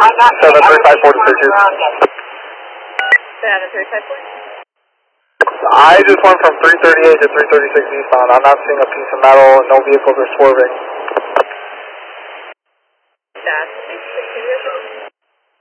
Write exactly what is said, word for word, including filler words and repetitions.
seven three five four to pictures. seven three five four. I just went from three thirty-eight to three thirty-six eastbound. I'm not seeing a piece of metal. No vehicles are swerving.